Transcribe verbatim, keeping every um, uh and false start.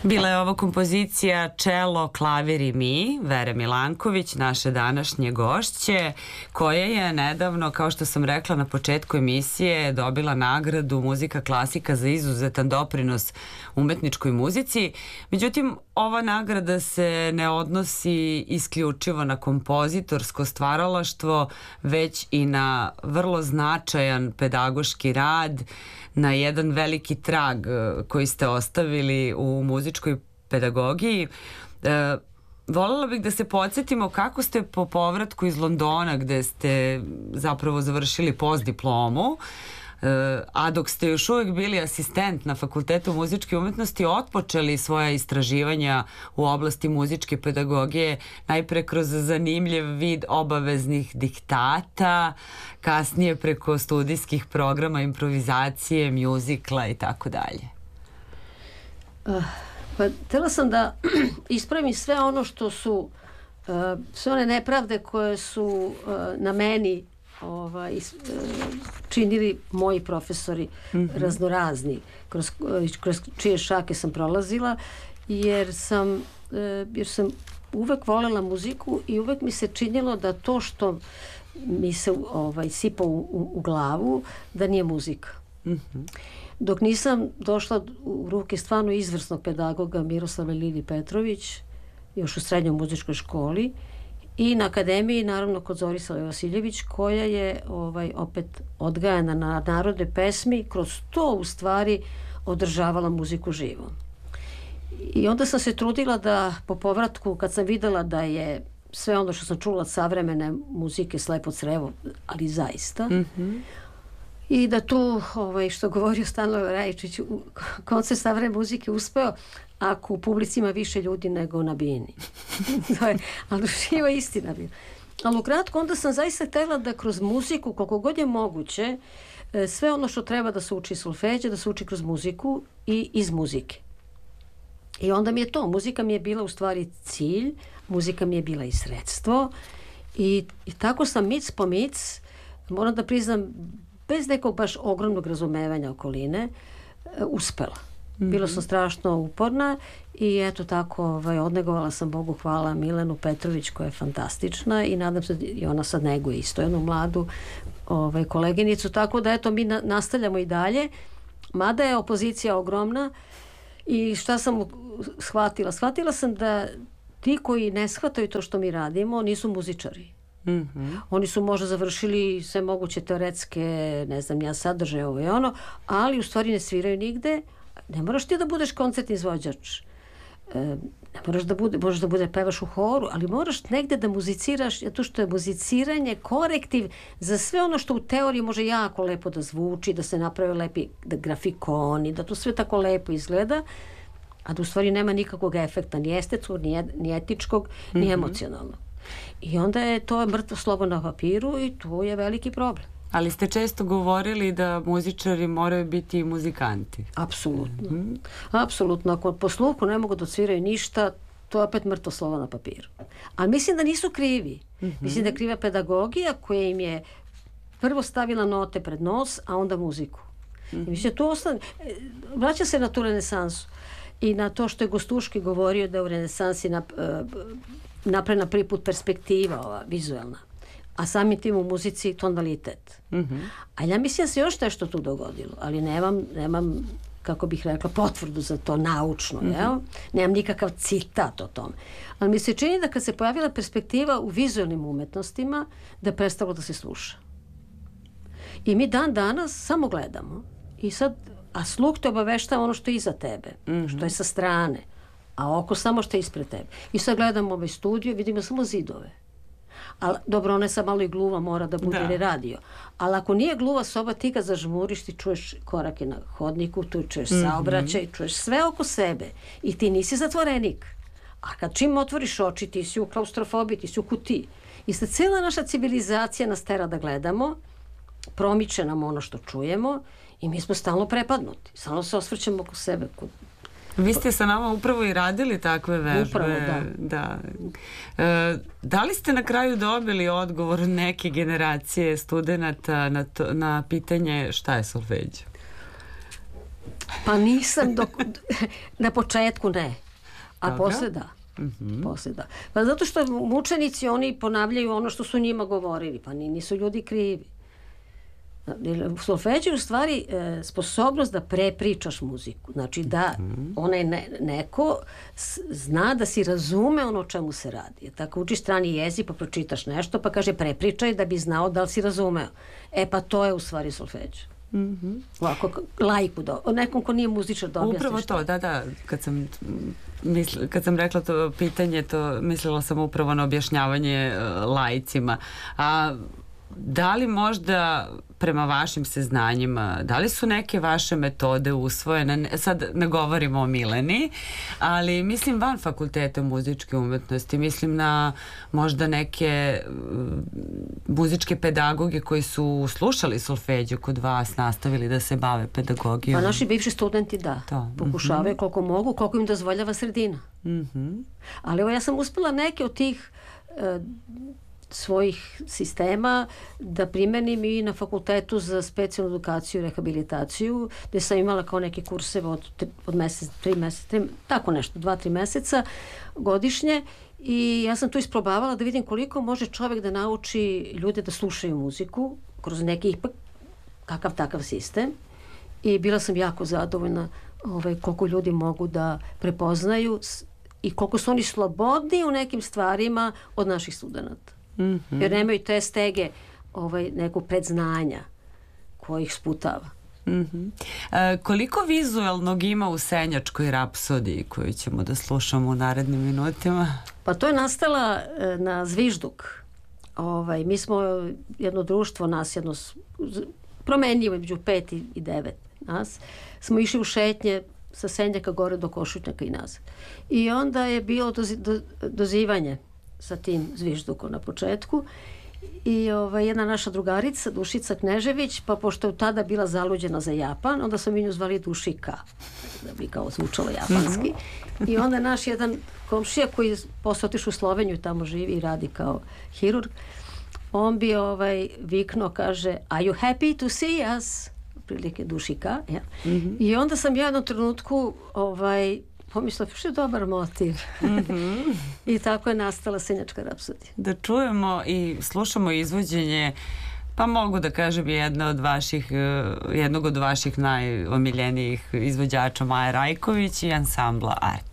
Bila je ovo kompozicija Čelo, klavir i mi, Vere Milanković, naše današnje gošće, koja je nedavno, kao što sam rekla na početku emisije, dobila nagradu Muzika klasika za izuzetan doprinos umetničkoj muzici. Međutim, ova nagrada se ne odnosi isključivo na kompozitorsko stvaralaštvo, već i na vrlo značajan pedagoški rad, na jedan veliki trag koji ste ostavili u muzičkoj pedagogiji. E, voljela bih da se podsjetimo kako ste po povratku iz Londona, gde ste zapravo završili postdiplomu, a dok ste još uvijek bili asistent na Fakultetu muzičke umetnosti, otpočeli svoja istraživanja u oblasti muzičke pedagogije, najpre kroz zanimljiv vid obaveznih diktata, kasnije preko studijskih programa improvizacije, mjuzikla i tako dalje. Pa, htjela sam da ispravim sve ono što su, uh, sve one nepravde koje su uh, na meni Ovaj, činili moji profesori mm-hmm. raznorazni, kroz, kroz čije šake sam prolazila, jer sam, jer sam uvek voljela muziku i uvek mi se činilo da to što mi se ovaj, sipa u, u, u glavu, da nije muzika. Mm-hmm. Dok nisam došla u ruke stvarno izvrsnog pedagoga Miroslava Lili Petrović, još u srednjoj muzičkoj školi, i na akademiji, naravno, kod Zorislave Vasiljević, koja je ovaj, opet odgajana na narodne pesmi, kroz to u stvari održavala muziku živo. I onda sam se trudila da po povratku, kad sam videla da je sve ono što sam čula od savremene muzike slepo crevo, ali zaista, mm-hmm. i da tu, ovaj, što govorio Stanoje Rajičić, koncert savremene muzike uspeo ako u publici ima više ljudi nego na bini. Ali živa istina bila. Ali ukratko, onda sam zaista htjela da kroz muziku, koliko god je moguće, sve ono što treba da se uči solfeđe, da se uči kroz muziku i iz muzike. I onda mi je to, muzika mi je bila u stvari cilj, muzika mi je bila i sredstvo i, i tako sam mic po mic, moram da priznam, bez nekog baš ogromnog razumevanja okoline, uspela. Bila sam strašno uporna i eto tako ovaj, odnegovala sam, Bogu hvala, Milenu Petrović, koja je fantastična i nadam se i ona sad neguje isto jednu mladu ovaj, koleginicu, tako da eto mi na, nastavljamo i dalje, mada je opozicija ogromna. I šta sam shvatila? Shvatila sam da ti koji ne shvataju to što mi radimo nisu muzičari. Mm-hmm. Oni su možda završili sve moguće teoretske, ne znam ja, sadržaje ovo i ono, ali u stvari ne sviraju nigde. Ne moraš ti da budeš koncertni izvođač, e, ne moraš da bude, možeš da bude pevaš u horu, ali moraš negde da muziciraš, zato što je muziciranje korektiv za sve ono što u teoriji može jako lepo da zvuči, da se naprave lepi da grafikoni, da to sve tako lepo izgleda, a da u stvari nema nikakvog efekta, ni estetskog, ni, ni etičkog, ni mm-hmm. emocionalnog. I onda je to mrtvo slovo na papiru i to je veliki problem. Ali ste često govorili da muzičari moraju biti i muzikanti. Apsolutno. Mm-hmm. Apsolutno. Ako po sluhu ne mogu da odsviraju ništa, to je opet mrtvo slovo na papiru. Ali mislim da nisu krivi. Mm-hmm. Mislim da je kriva pedagogija koja im je prvo stavila note pred nos, a onda muziku. Mm-hmm. I mislim, to ostane. Vraća se na tu renesansu i na to što je Gostuški govorio da je u renesansi nap, napravljena prvi put perspektiva ova, vizualna. A samim tim u muzici tonalitet. Mm-hmm. A ja mislim da se još nešto tu dogodilo, ali nemam, nemam kako bih rekla, potvrdu za to naučno, mm-hmm. jel? Nemam nikakav citat o tome. Ali mi se čini da kad se pojavila perspektiva u vizualnim umetnostima, da je prestalo da se sluša. I mi dan danas samo gledamo. I sad, a sluh te obaveštava ono što je iza tebe, mm-hmm. što je sa strane, a oko samo što je ispred tebe. I sad gledamo ovaj studio, vidimo samo zidove. Ali dobro, ona je sad malo i gluva, mora da bude da. radio. Ali ako nije gluva soba, ti ga zažmuriš, ti čuješ korake na hodniku, tu čuješ mm-hmm. saobraćaj, čuješ sve oko sebe i ti nisi zatvorenik. A kad čim otvoriš oči, ti si u klaustrofobiji, ti si u kutiji. I sad cijela naša civilizacija nas tera da gledamo, promiče nam ono što čujemo i mi smo stalno prepadnuti. Stalno se osvrćemo oko sebe. Vi ste sa nama upravo i radili takve vežbe. Upravo, da. Da. E, da li ste na kraju dobili odgovor neke generacije studenata na, to, na pitanje šta je solfeđ? Pa nisam dok, na početku ne, a Dobro. posle da. Mm-hmm. Posle da. Pa zato što mučenici oni ponavljaju ono što su njima govorili, pa nisu ljudi krivi. Solfeđ je u stvari e, sposobnost da prepričaš muziku. Znači da onaj ne, neko s, zna da si razume ono o čemu se radi. Tako učiš strani jezik pa pročitaš nešto pa kaže prepričaj da bi znao da li si razumeo. E pa to je u stvari solfeđ. Mm-hmm. Ovako, lajku, do, nekom ko nije muzičar da objasniš. Upravo to, da, da, kad sam, misl, kad sam rekla to pitanje, to mislila sam upravo na objašnjavanje uh, lajcima. A da li možda prema vašim saznanjima, da li su neke vaše metode usvojene, sad ne govorimo o Mileni, ali mislim van fakulteta muzičke umetnosti, mislim na možda neke muzičke pedagoge koji su slušali solfeđu kod vas, nastavili da se bave pedagogijom. Pa naši bivši studenti da, to. Pokušavaju mm-hmm. koliko mogu, koliko im dozvoljava sredina. Mm-hmm. Ali evo ja sam uspela neke od tih uh, svojih sistema da primenim i na fakultetu za specijalnu edukaciju i rehabilitaciju, gde sam imala kao neke kurseve od, od mesec, tri meseca, tri, tako nešto, dva, tri meseca godišnje i ja sam tu isprobavala da vidim koliko može čovjek da nauči ljude da slušaju muziku kroz neki ipak kakav takav sistem i bila sam jako zadovoljna ovaj, koliko ljudi mogu da prepoznaju i koliko su oni slobodni u nekim stvarima od naših studenata. Mm-hmm. Jer nemaju te stege ovaj, neku predznanja koji ih sputava. Mm-hmm. E, koliko vizualnog ima u Senjačkoj rapsodiji koju ćemo da slušamo u narednim minutima? Pa to je nastala e, na Zvižduk. Ovaj, mi smo jedno društvo, nas jedno promenljivo među pet i, i devet nas, smo išli u šetnje sa Senjaka gore do Košutnjaka i nazad. I onda je bilo dozi, do, dozivanje sa tim Zviždukom na početku i ovaj, jedna naša drugarica Dušica Knežević, pa pošto je tada bila zaluđena za Japan, onda smo mi nju zvali Dušika da bi kao zvučalo japanski mm-hmm. i onda naš jedan komšija koji je posle otišao u Sloveniju, tamo živi i radi kao hirurg, on bi ovaj, viknuo, kaže are you happy to see us? Prilike Dušika ja. Mm-hmm. I onda sam ja u jednom trenutku ovaj, pomislila, što je dobar motiv. Mm-hmm. I tako je nastala Senjačka rapsodija. Da čujemo i slušamo izvođenje, pa mogu da kažem jedna od vaših, jednog od vaših najomiljenijih izvođača Maja Rajković i ansambla Art.